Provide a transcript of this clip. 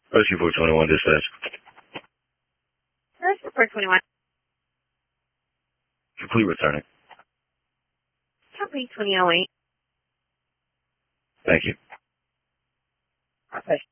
Rescue 421 dispatch. Rescue 421. Complete returning. Copy 2008. Thank you. Okay.